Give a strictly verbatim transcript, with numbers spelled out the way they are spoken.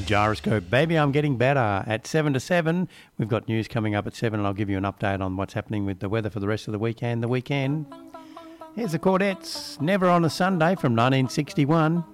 Gyroscope, Baby I'm Getting Better at seven to seven. We've got news coming up at seven and I'll give you an update on what's happening with the weather for the rest of the weekend. The weekend. Here's the Chordettes, Never on a Sunday from nineteen sixty-one.